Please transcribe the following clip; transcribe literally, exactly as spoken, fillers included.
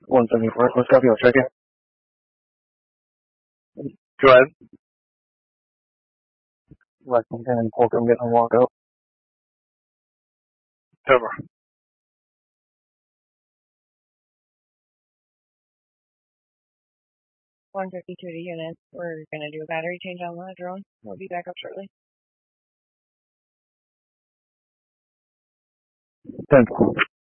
one seventy-four, let's copy, I'll check it. Go ahead. Lexington and Holcomb getting a walkout. Over. one fifty-two to unit. We're going to do a battery change on the drone. We'll be back up shortly. ten.